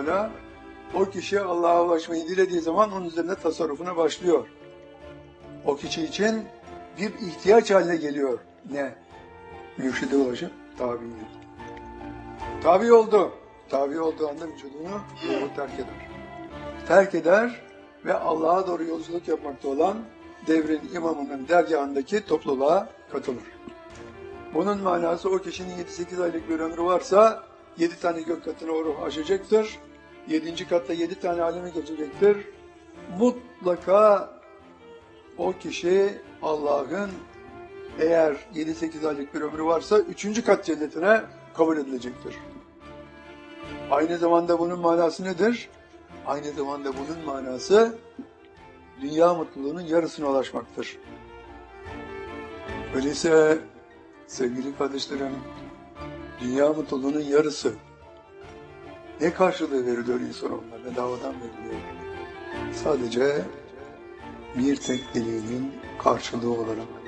Teala o kişi Allah'a ulaşmayı dilediği zaman onun üzerine tasarrufuna başlıyor. O kişi için bir ihtiyaç haline geliyor. Ne? Mürşide ulaşıp tabi. Tabi oldu. Tabi olduğu anda vücudunu terk eder. Terk eder ve Allah'a doğru yolculuk yapmakta olan devrin imamının dergahındaki topluluğa katılır. Bunun manası o kişinin 7-8 aylık bir ömrü varsa 7 tane gök katını o ruh aşacaktır. 7. katta 7 tane aleme geçecektir. Mutlaka o kişi Allah'ın eğer 7-8 aylık bir ömrü varsa 3. kat cennetine kabul edilecektir. Aynı zamanda bunun manası nedir? Aynı zamanda bunun manası dünya mutluluğunun yarısına ulaşmaktır. Öyleyse sevgili kardeşlerim, dünya mutluluğunun yarısı ne karşılığı veriliyor insan onlara? Bedavadan veriliyor. Sadece bir tek dileğinin karşılığı olarak.